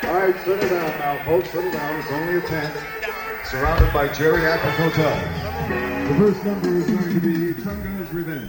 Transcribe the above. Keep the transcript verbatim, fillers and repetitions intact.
All right, settle down now, folks. Settle down. It's only a tent, surrounded by geriatric hotels. The first number is going to be Chunga's Revenge.